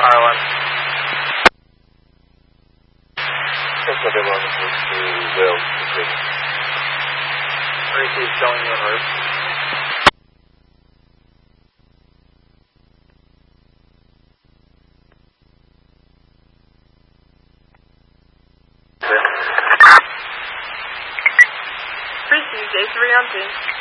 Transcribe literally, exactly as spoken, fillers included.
Island. That's what they want to do to Wales. three two showing you en route. three two, J three on two.